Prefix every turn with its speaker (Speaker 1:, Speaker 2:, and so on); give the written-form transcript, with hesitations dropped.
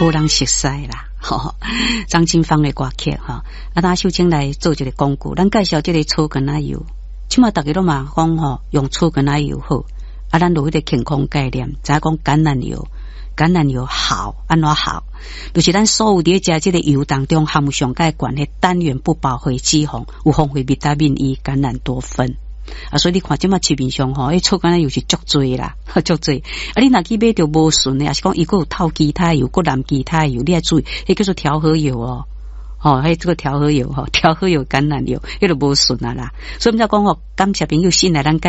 Speaker 1: 无人熟悉啦。吼，张清芳的歌曲哈，咱秀清来做一个广告，咱介绍这个草根奶油，起码大家都嘛讲吼，用草根奶油好，咱有迄个健康概念，知影讲橄榄油好，安怎好？就是咱所有伫食这个油当中含有上介悬的单元不饱和脂肪，有丰富维他命 E、橄榄多酚。所以你看即马市面上吼，草橄榄油是足多啦，足多。你若去买着无顺的，也是讲伊个有透基他油、个蓝基他油，你要注意，迄叫做调和油哦。迄这个调和油调和油橄榄油，迄个无顺啊啦。所以我们才讲感谢朋友信来咱